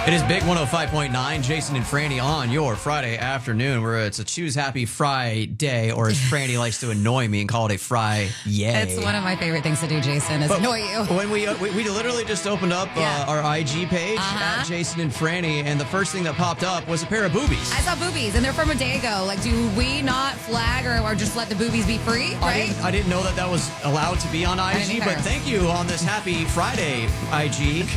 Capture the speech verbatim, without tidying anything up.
It is Big one oh five point nine, Jason and Franny on your Friday afternoon, where it's a Choose Happy Friday, or as Franny likes to annoy me and call it a Fry Yay. It's one of my favorite things to do, Jason, is But annoy you. When we, uh, we we literally just opened up Yeah. uh, our I G page Uh-huh. at Jason and Franny, and the first thing that popped up was a pair of boobies. I saw boobies, and they're from a day ago. Like, do we not flag or, or just let the boobies be free, I right? didn't, I didn't know that that was allowed to be on I G, didn't but either. thank you on this Happy Friday I G